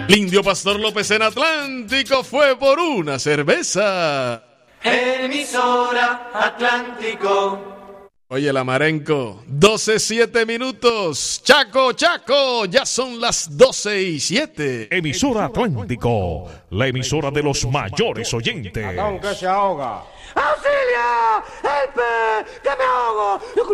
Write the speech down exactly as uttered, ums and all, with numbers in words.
Indio Pastor López en Atlántico fue por una cerveza. Emisora Atlántico. Oye, la Marenco, doce siete minutos. Chaco, Chaco, ya son las doce y siete. Emisora Atlántico, la emisora de los mayores oyentes. Aunque se ahoga. ¡Auxilio! ¡Helpe! ¡Que me ahogo!